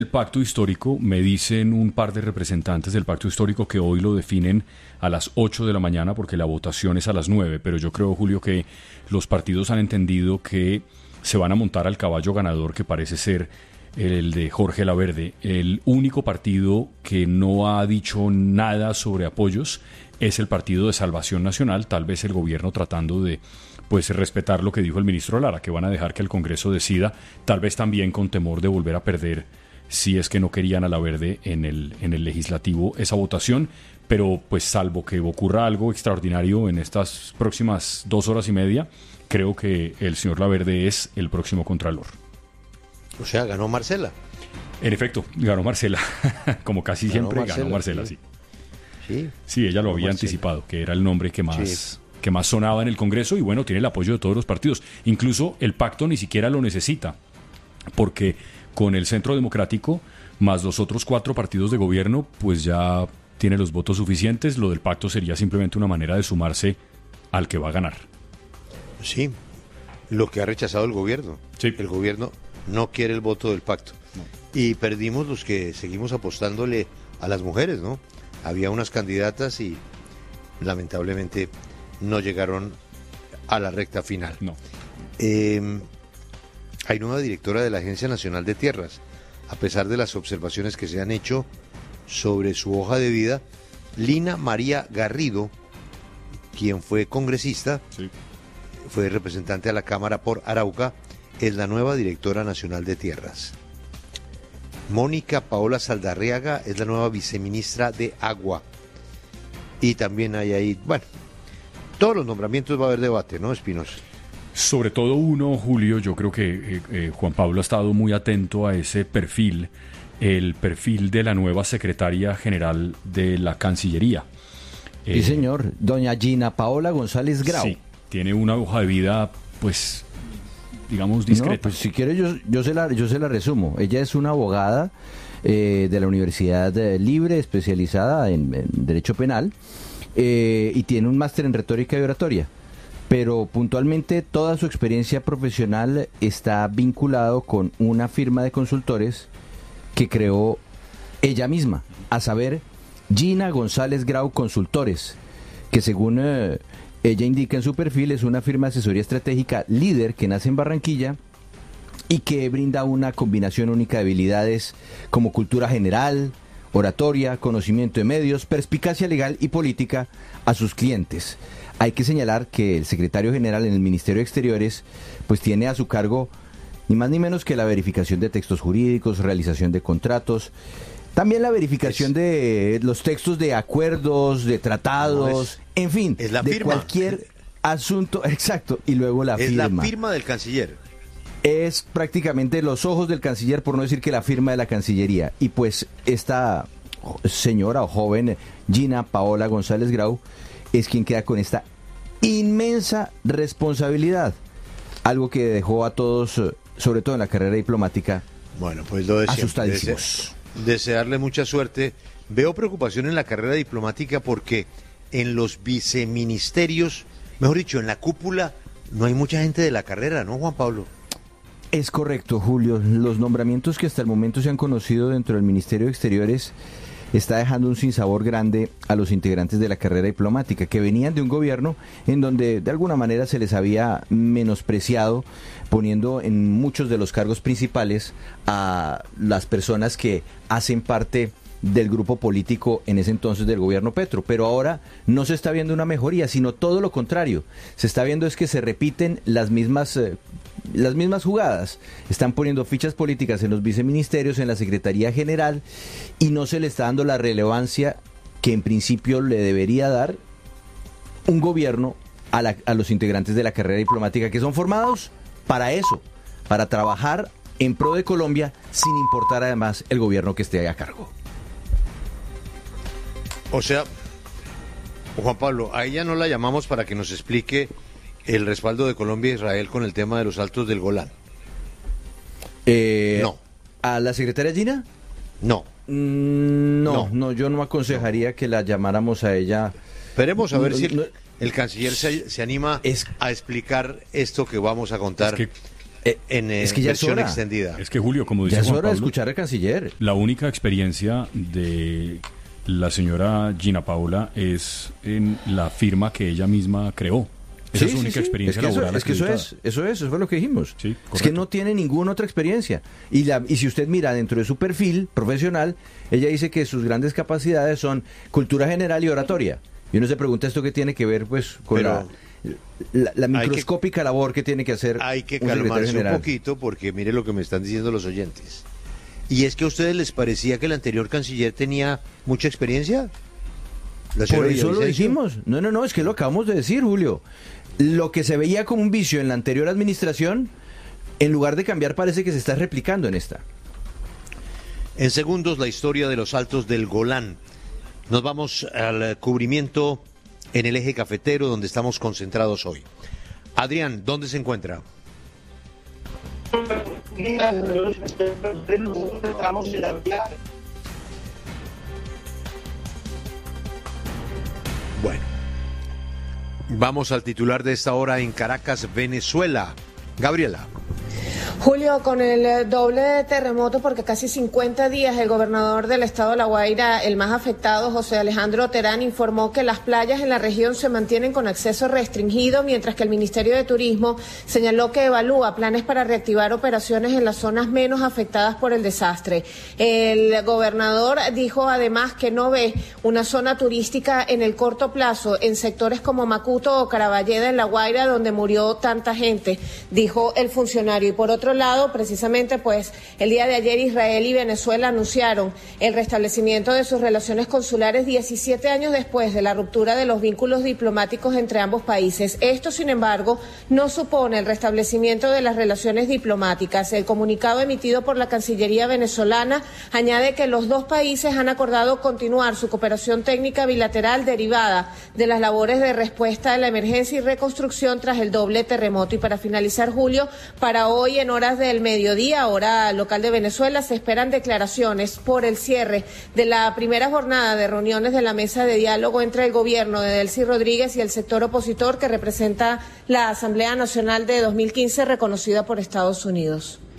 El pacto histórico, me dicen un par de representantes del pacto histórico que hoy lo definen a las 8 de la mañana porque la votación es a las 9, pero yo creo, Julio, que los partidos han entendido que se van a montar al caballo ganador que parece ser el de Jorge Laverde. El único partido que no ha dicho nada sobre apoyos es el Partido de Salvación Nacional, tal vez el gobierno tratando de respetar lo que dijo el ministro Lara, que van a dejar que el Congreso decida, tal vez también con temor de volver a perder si es que no querían a Laverde en el legislativo esa votación, pero pues salvo que ocurra algo extraordinario en estas próximas 2 horas y media, creo que el señor Laverde es el próximo contralor. O sea, ganó Marcela. En efecto, ganó Marcela, como casi siempre ganó Marcela, sí. Sí, ella lo había anticipado, que era el nombre que más sonaba en el Congreso y bueno, tiene el apoyo de todos los partidos. Incluso el pacto ni siquiera lo necesita, porque con el Centro Democrático, más los otros 4 partidos de gobierno, pues ya tiene los votos suficientes. Lo del pacto sería simplemente una manera de sumarse al que va a ganar. Sí, lo que ha rechazado el gobierno. Sí. El gobierno no quiere el voto del pacto. No. Y perdimos los que seguimos apostándole a las mujeres, ¿no? Había unas candidatas y lamentablemente no llegaron a la recta final. No. Hay nueva directora de la Agencia Nacional de Tierras. A pesar de las observaciones que se han hecho sobre su hoja de vida, Lina María Garrido, quien fue congresista, fue representante a la Cámara por Arauca, es la nueva directora nacional de Tierras. Mónica Paola Saldarriaga es la nueva viceministra de Agua. Y también hay ahí, bueno, todos los nombramientos va a haber debate, ¿no, Espinosa? Sobre todo uno, Julio, yo creo que Juan Pablo ha estado muy atento a ese perfil, el perfil de la nueva secretaria general de la Cancillería. Sí, señor, doña Gina Paola González Grau. Sí, tiene una hoja de vida, pues, digamos, discreta. No, pues si quiere yo se la resumo. Ella es una abogada de la Universidad Libre, especializada en Derecho Penal, y tiene un máster en Retórica y Oratoria. Pero puntualmente toda su experiencia profesional está vinculado con una firma de consultores que creó ella misma, a saber, Gina González Grau Consultores, que según ella indica en su perfil es una firma de asesoría estratégica líder que nace en Barranquilla y que brinda una combinación única de habilidades como cultura general, oratoria, conocimiento de medios, perspicacia legal y política a sus clientes. Hay que señalar que el secretario general en el Ministerio de Exteriores pues tiene a su cargo ni más ni menos que la verificación de textos jurídicos, realización de contratos, también la verificación de los textos de acuerdos, de tratados, en fin, es la de firma. Cualquier asunto, exacto, y luego la firma. Es la firma del canciller. Es prácticamente los ojos del canciller, por no decir que la firma de la Cancillería. Y pues esta señora o joven, Gina Paola González Grau, es quien queda con esta inmensa responsabilidad, algo que dejó a todos, sobre todo en la carrera diplomática, bueno, pues lo decía, asustadísimos. Desearle mucha suerte. Veo preocupación en la carrera diplomática porque en los viceministerios, mejor dicho, en la cúpula, no hay mucha gente de la carrera, ¿no, Juan Pablo? Es correcto, Julio. Los nombramientos que hasta el momento se han conocido dentro del Ministerio de Exteriores está dejando un sinsabor grande a los integrantes de la carrera diplomática, que venían de un gobierno en donde de alguna manera se les había menospreciado, poniendo en muchos de los cargos principales a las personas que hacen parte del grupo político en ese entonces del gobierno Petro. Pero ahora no se está viendo una mejoría, sino todo lo contrario. Se está viendo es que se repiten las mismas jugadas. Están poniendo fichas políticas en los viceministerios, en la Secretaría General, y no se le está dando la relevancia que en principio le debería dar un gobierno a los integrantes de la carrera diplomática, que son formados para eso, para trabajar en pro de Colombia, sin importar además el gobierno que esté a cargo. O sea, Juan Pablo, a ella no la llamamos para que nos explique el respaldo de Colombia e Israel con el tema de los Altos del Golán. No. ¿A la secretaria Gina? No. No, yo no aconsejaría que la llamáramos a ella. Esperemos a ver si el canciller se anima a explicar esto que vamos a contar. es que ya versión es hora. extendida. Es que, Julio, como dice Ya es Juan hora de Pablo, escuchar al canciller. la única experiencia de la señora Gina Paula es en la firma que ella misma creó. Esa es su única experiencia laboral. Eso fue lo que dijimos. Sí, es correcto. que no tiene ninguna otra experiencia. Y si usted mira dentro de su perfil profesional, ella dice que sus grandes capacidades son cultura general y oratoria. Y uno se pregunta esto qué tiene que ver pues con Pero la microscópica labor que tiene que hacer hay que un secretario calmarse un general. poquito porque mire lo que me están diciendo los oyentes. ¿Y es que a ustedes les parecía que el anterior canciller tenía mucha experiencia? ¿La Por señora eso lo Villavicencio? dijimos. No, es que lo acabamos de decir, Julio. Lo que se veía como un vicio en la anterior administración, en lugar de cambiar, parece que se está replicando en esta. En segundos, la historia de los Altos del Golán. Nos vamos al cubrimiento en el eje cafetero donde estamos concentrados hoy. Adrián, ¿dónde se encuentra? Bueno, vamos al titular de esta hora en Caracas, Venezuela. Gabriela. Julio, con el doble terremoto, porque casi 50 días el gobernador del estado de La Guaira, el más afectado, José Alejandro Terán, informó que las playas en la región se mantienen con acceso restringido, mientras que el Ministerio de Turismo señaló que evalúa planes para reactivar operaciones en las zonas menos afectadas por el desastre. El gobernador dijo además que no ve una zona turística en el corto plazo en sectores como Macuto o Caraballeda en La Guaira, donde murió tanta gente, dijo el funcionario. Y por otro lado, precisamente, pues el día de ayer Israel y Venezuela anunciaron el restablecimiento de sus relaciones consulares 17 años después de la ruptura de los vínculos diplomáticos entre ambos países. Esto, sin embargo, no supone el restablecimiento de las relaciones diplomáticas. El comunicado emitido por la Cancillería venezolana añade que los dos países han acordado continuar su cooperación técnica bilateral derivada de las labores de respuesta a la emergencia y reconstrucción tras el doble terremoto. Y para finalizar, Julio, para hoy en horas del mediodía, hora local de Venezuela, se esperan declaraciones por el cierre de la primera jornada de reuniones de la mesa de diálogo entre el gobierno de Delcy Rodríguez y el sector opositor que representa la Asamblea Nacional de 2015 reconocida por Estados Unidos.